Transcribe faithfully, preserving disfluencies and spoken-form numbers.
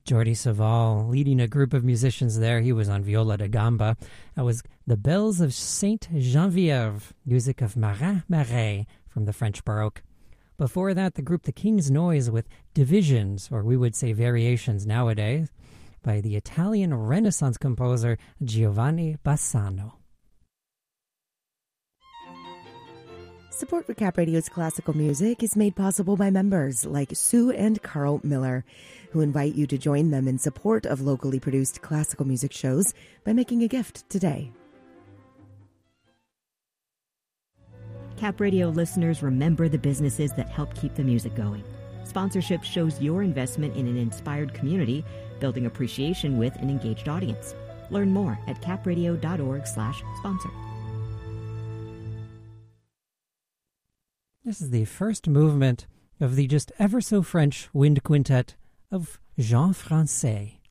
Jordi Savall leading a group of musicians there. He was on viola da gamba. That was The Bells of Saint Geneviève, music of Marin Marais from the French Baroque. Before that, the group The King's Noise with Divisions, or we would say variations nowadays, by the Italian Renaissance composer Giovanni Bassano. Support for Cap Radio's classical music is made possible by members like Sue and Carl Miller, who invite you to join them in support of locally produced classical music shows by making a gift today. Cap Radio listeners, remember the businesses that help keep the music going. Sponsorship shows your investment in an inspired community, building appreciation with an engaged audience. Learn more at capradio.org slash sponsor. This is the first movement of the just ever so French wind quintet of Jean Francais.